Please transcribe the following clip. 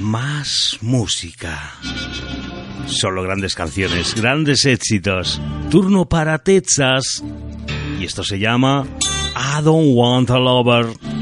más música. Solo grandes canciones, grandes éxitos. Turno para Texas. Y esto se llama I Don't Want a Lover.